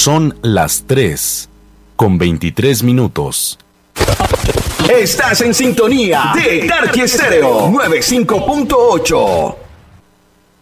Son las 3:23. Estás en sintonía de Tarqui Estéreo 95.8.